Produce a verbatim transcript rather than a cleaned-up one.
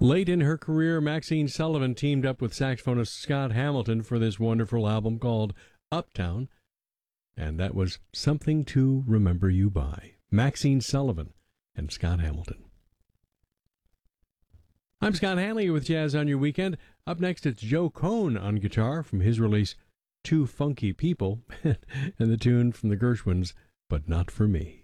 Late in her career, Maxine Sullivan teamed up with saxophonist Scott Hamilton for this wonderful album called Uptown, and that was Something to Remember You By. Maxine Sullivan and Scott Hamilton. I'm Scott Hanley with Jazz on Your Weekend. Up next, it's Joe Cohn on guitar from his release Two Funky People, and the tune from the Gershwins, But Not For Me.